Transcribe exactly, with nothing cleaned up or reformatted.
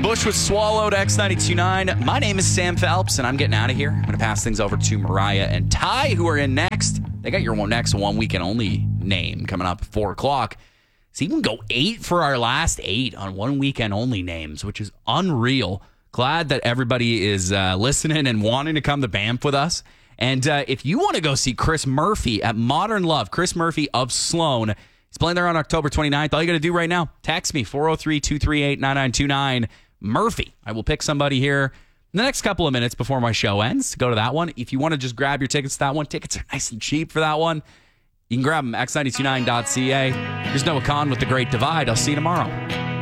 Bush was swallowed, X ninety-two point nine. My name is Sam Phelps, and I'm getting out of here. I'm going to pass things over to Mariah and Ty, who are in next. They got your one next one weekend only name coming up at four o'clock. So you can go eight for our last eight on one weekend only names, which is unreal. Glad that everybody is uh, listening and wanting to come to Banff with us. And uh, if you want to go see Chris Murphy at Modern Love, Chris Murphy of Sloan, he's playing there on October twenty-ninth. All you got to do right now, text me, four oh three, two three eight, nine nine two nine. Murphy. I will pick somebody here in the next couple of minutes before my show ends to go to that one. If you want to just grab your tickets to that one, tickets are nice and cheap for that one. You can grab them, x nine two nine dot c a. Here's Noah Khan with The Great Divide. I'll see you tomorrow.